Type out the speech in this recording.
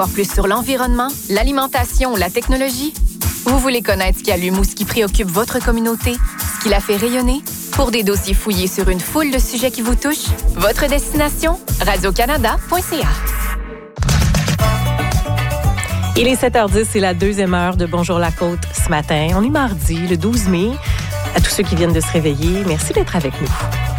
plus sur l'environnement, l'alimentation ou la technologie? Vous voulez connaître ce qui allume ou ce qui préoccupe votre communauté? Ce qui la fait rayonner? Pour des dossiers fouillés sur une foule de sujets qui vous touchent, votre destination? radiocanada.ca. Il est 7h10, c'est la deuxième heure de Bonjour la Côte ce matin. On est mardi, le 12 mai. À tous ceux qui viennent de se réveiller, merci d'être avec nous.